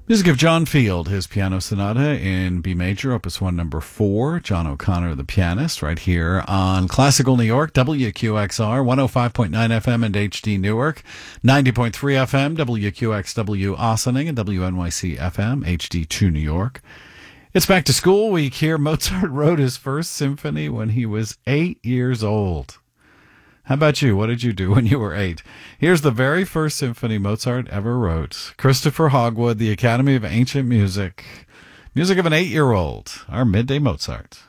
Music of John Field, his piano sonata in B major, opus 1, number 4. John O'Connor, the pianist, right here on Classical New York, WQXR, 105.9 FM and HD Newark, 90.3 FM, WQXW Ossining, and WNYC FM, HD2 New York. It's back to school week here. Mozart wrote his first symphony when he was 8 years old. How about you? What did you do when you were 8? Here's the very first symphony Mozart ever wrote. Christopher Hogwood, the Academy of Ancient Music. Music of an 8-year-old. Our Midday Mozart.